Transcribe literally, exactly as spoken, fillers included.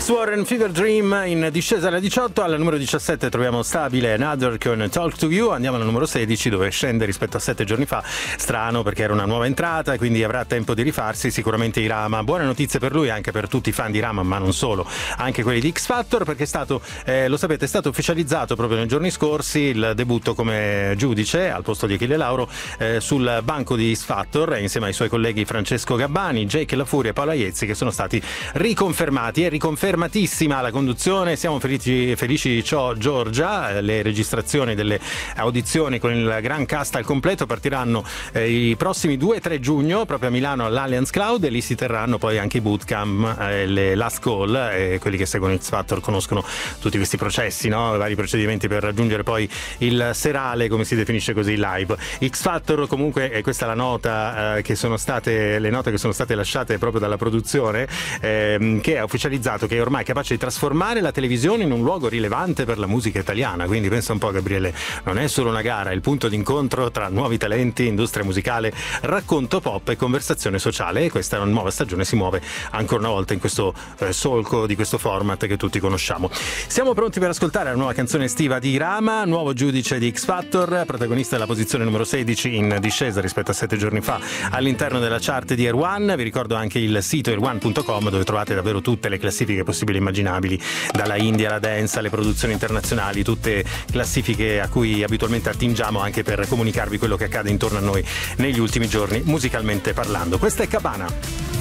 Alex Warren, Fever Dream, in discesa alla diciotto. Al numero diciassette troviamo stabile Another con Talk to You. Andiamo al numero sedici, dove scende rispetto a sette giorni fa. Strano, perché era una nuova entrata, quindi avrà tempo di rifarsi. Sicuramente Irama, buone notizie per lui, anche per tutti i fan di Irama, ma non solo, anche quelli di X Factor, perché è stato, eh, lo sapete, è stato ufficializzato proprio nei giorni scorsi il debutto come giudice al posto di Achille Lauro eh, sul banco di X Factor, insieme ai suoi colleghi Francesco Gabbani, Jake La Furia e Paola Iezzi, che sono stati riconfermati. È riconfermatissima la conduzione, siamo felici, felici ciò Giorgia. Le registrazioni delle audizioni con il gran cast al completo partiranno eh, i prossimi due e tre giugno proprio a Milano all'Allianz Cloud, e lì si terranno poi anche i bootcamp, eh, le last call, e eh, quelli che seguono X Factor conoscono tutti questi processi, no? I vari procedimenti per raggiungere poi il serale, come si definisce così, live. X Factor comunque, e questa è la nota eh, che sono state le note che sono state lasciate proprio dalla produzione, eh, che ha ufficializzato che è ormai capace di trasformare la televisione in un luogo rilevante per la musica italiana. Quindi pensa un po', Gabriele, non è solo una gara, è il punto d'incontro tra nuovi talenti, industria musicale, racconto pop e conversazione sociale, e questa nuova stagione si muove ancora una volta in questo eh, solco di questo format che tutti conosciamo. Siamo pronti per ascoltare la nuova canzone estiva di Irama, nuovo giudice di X Factor, protagonista della posizione numero sedici, in discesa rispetto a sette giorni fa all'interno della chart di Air One. Vi ricordo anche il sito air one punto com, dove trovate davvero tutte le classifiche possibili e immaginabili, dalla indie alla dance alle produzioni internazionali, tutte classifiche a cui abitualmente attingiamo anche per comunicarvi quello che accade intorno a noi negli ultimi giorni musicalmente parlando. Questa è Cabana.